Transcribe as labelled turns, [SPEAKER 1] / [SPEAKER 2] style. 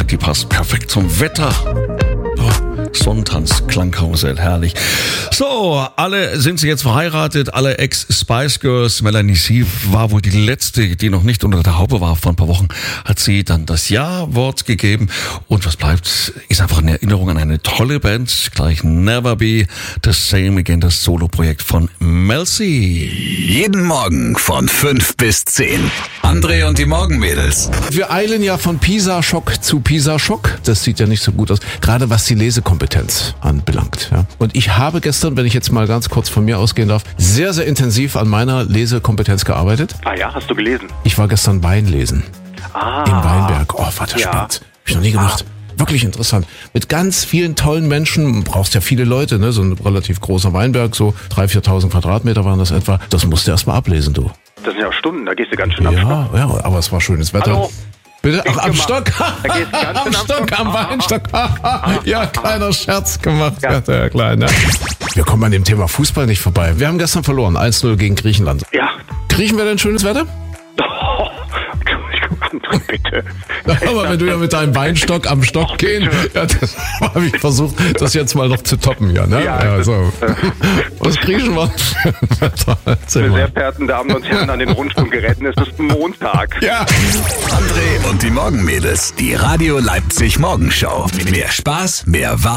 [SPEAKER 1] die passt perfekt zum Wetter. Sonnentanz, Klangkarussell, herrlich. So, alle sind sie jetzt verheiratet, alle Ex-Spice Girls. Melanie C. war wohl die letzte, die noch nicht unter der Haube war. Vor ein paar Wochen hat sie dann das Ja-Wort gegeben. Und was bleibt, ist einfach eine Erinnerung an eine tolle Band. Gleich Never Be the Same Again, das Soloprojekt von Mel C.
[SPEAKER 2] Jeden Morgen von 5 bis 10. André und die Morgenmädels.
[SPEAKER 3] Wir eilen ja von Pisa-Schock zu Pisa-Schock. Das sieht ja nicht so gut aus, gerade was die Lesekompetenz anbelangt. Ja. Und ich habe gestern, wenn ich jetzt mal ganz kurz von mir ausgehen darf, sehr, sehr intensiv an meiner Lesekompetenz gearbeitet.
[SPEAKER 4] Ah ja, hast du gelesen?
[SPEAKER 3] Ich war gestern Wein lesen. Im Weinberg. Oh, war das spannend. Hab ich noch nie gemacht. Wirklich interessant. Mit ganz vielen tollen Menschen. Brauchst ja viele Leute, ne? So ein relativ großer Weinberg, so 3.000, 4.000 Quadratmeter waren das etwa. Das musst du erst mal ablesen, du.
[SPEAKER 4] Das sind ja Stunden, da gehst du ganz schön am Stock.
[SPEAKER 3] Ja, aber es war schönes Wetter.
[SPEAKER 4] Hallo?
[SPEAKER 3] Bitte? Ach, am Stock?
[SPEAKER 4] Da gehst du ganz
[SPEAKER 3] Am
[SPEAKER 4] schön
[SPEAKER 3] Stock, am Weinstock. Ja, kleiner Scherz gemacht, ja. Der Kleine. Wir kommen an dem Thema Fußball nicht vorbei. Wir haben gestern verloren, 1-0 gegen Griechenland.
[SPEAKER 4] Ja.
[SPEAKER 3] Kriechen wir denn schönes Wetter?
[SPEAKER 4] André, bitte.
[SPEAKER 3] Aber wenn du ja mit deinem Weinstock am Stock gehen, ja, das habe ich versucht, das jetzt mal noch zu toppen, ja, ne? Ja, so. Was kriechen wir?
[SPEAKER 4] Meine sehr verehrten Damen und Herren an den Rundfunkgeräten, es ist Montag.
[SPEAKER 3] Ja.
[SPEAKER 2] André und die Morgenmädels. Die Radio Leipzig Morgenshow. Mehr Spaß, mehr Wahrheit.